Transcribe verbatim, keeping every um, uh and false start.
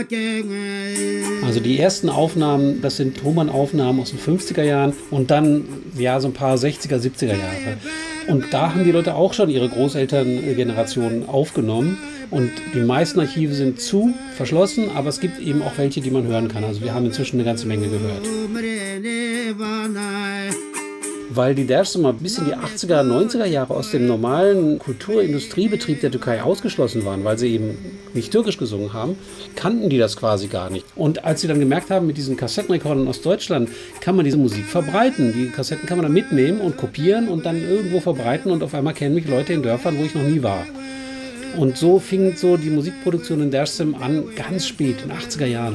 Also die ersten Aufnahmen, das sind Thomann-Aufnahmen aus den fünfziger Jahren und dann ja so ein paar sechziger, siebziger Jahre. Und da haben die Leute auch schon ihre Großelterngenerationen aufgenommen. Und die meisten Archive sind zu, verschlossen, aber es gibt eben auch welche, die man hören kann. Also wir haben inzwischen eine ganze Menge gehört. Weil die Dersim bis in die achtziger, neunziger Jahre aus dem normalen Kulturindustriebetrieb der Türkei ausgeschlossen waren, weil sie eben nicht türkisch gesungen haben, kannten die das quasi gar nicht. Und als sie dann gemerkt haben, mit diesen Kassettenrekordern aus Deutschland kann man diese Musik verbreiten. Die Kassetten kann man dann mitnehmen und kopieren und dann irgendwo verbreiten und auf einmal kennen mich Leute in Dörfern, wo ich noch nie war. Und so fing so die Musikproduktion in Dersim an, ganz spät, in den achtziger Jahren.